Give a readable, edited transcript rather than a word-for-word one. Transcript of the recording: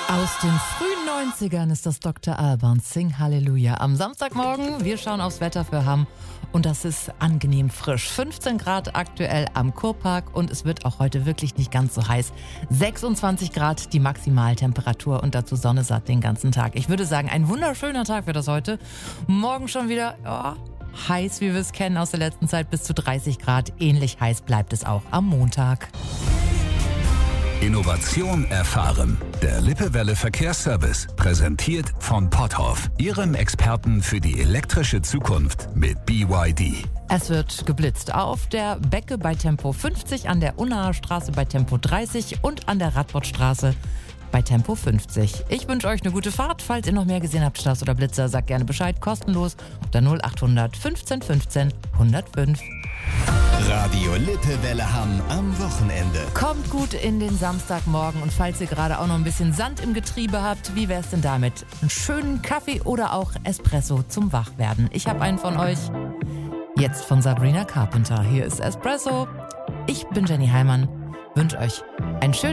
Aus den frühen 90ern ist das Dr. Alban, Sing Halleluja. Am Samstagmorgen, wir schauen aufs Wetter für Hamm und das ist angenehm frisch. 15 Grad aktuell am Kurpark und es wird auch heute wirklich nicht ganz so heiß. 26 Grad die Maximaltemperatur und dazu Sonne satt den ganzen Tag. Ich würde sagen, ein wunderschöner Tag wird das heute. Morgen schon wieder heiß, wie wir es kennen aus der letzten Zeit, bis zu 30 Grad. Ähnlich heiß bleibt es auch am Montag. Innovation erfahren. Der Lippewelle Verkehrsservice, präsentiert von Potthoff, Ihrem Experten für die elektrische Zukunft mit BYD. Es wird geblitzt auf der Becke bei Tempo 50, an der Unnaher Straße bei Tempo 30 und an der Radbottstraße bei Tempo 50. Ich wünsche euch eine gute Fahrt. Falls ihr noch mehr gesehen habt, Stars oder Blitzer, sagt gerne Bescheid, kostenlos unter 0800 15 15 105. Radio Lippewelle Hamm am Wochenende. Kommt gut in den Samstagmorgen und falls ihr gerade auch noch ein bisschen Sand im Getriebe habt, wie wär's denn damit? Einen schönen Kaffee oder auch Espresso zum Wachwerden. Ich habe einen von euch. Jetzt von Sabrina Carpenter. Hier ist Espresso. Ich bin Jenny Heimann. Wünsche euch einen schönen